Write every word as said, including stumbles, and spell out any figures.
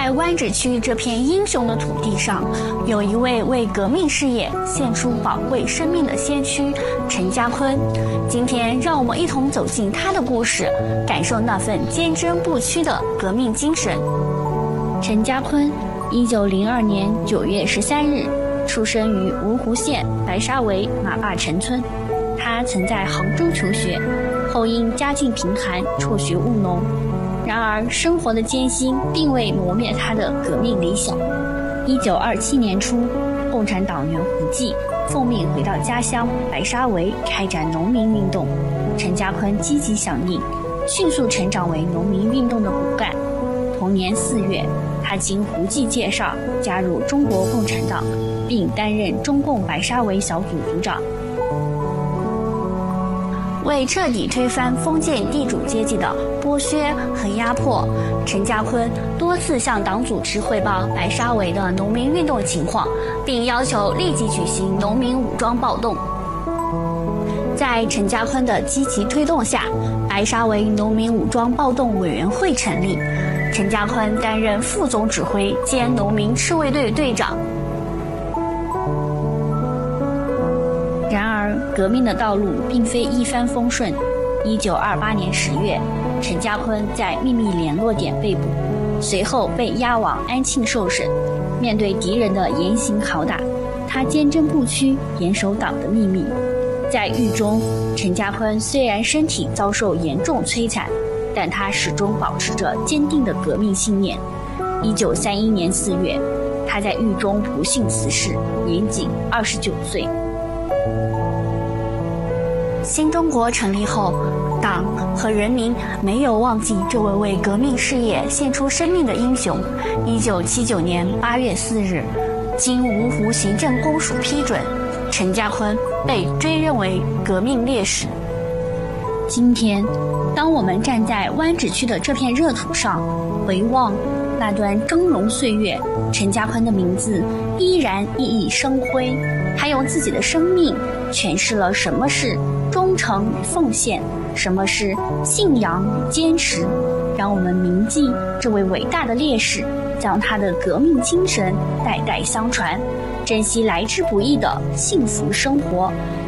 在湾仔区这片英雄的土地上，有一位为革命事业献出宝贵生命的先驱陈家坤。今天让我们一同走进他的故事，感受那份坚贞不屈的革命精神。陈家坤，一九零二年九月十三日出生于芜湖县白沙围马坝陈村。他曾在杭州求学，后因家境贫寒辍学务农。然而生活的艰辛并未磨灭他的革命理想。一九二七年初，共产党员胡季奉命回到家乡白沙围开展农民运动，陈家坤积极响应，迅速成长为农民运动的骨干。同年四月，他经胡季介绍加入中国共产党，并担任中共白沙围小组组长。为彻底推翻封建地主阶级的剥削和压迫，陈家坤多次向党组织汇报白沙围的农民运动情况，并要求立即举行农民武装暴动。在陈家坤的积极推动下，白沙围农民武装暴动委员会成立，陈家坤担任副总指挥兼农民赤卫队队长。然而，革命的道路并非一帆风顺。一九二八年十月，陈家坤在秘密联络点被捕，随后被押往安庆受审。面对敌人的严刑拷打，他坚贞不屈，严守党的秘密。在狱中，陈家坤虽然身体遭受严重摧残，但他始终保持着坚定的革命信念。一九三一年四月，他在狱中不幸辞世，年仅二十九岁。新中国成立后，党和人民没有忘记这位为革命事业献出生命的英雄。一九七九年八月四日，经芜湖行政公署批准，陈家坤被追认为革命烈士。今天，当我们站在湾仔区的这片热土上，回望那段峥嵘岁月，陈家坤的名字依然熠熠生辉。他用自己的生命诠释了什么是忠诚与奉献，什么是信仰与坚持。让我们铭记这位伟大的烈士，将他的革命精神代代相传，珍惜来之不易的幸福生活，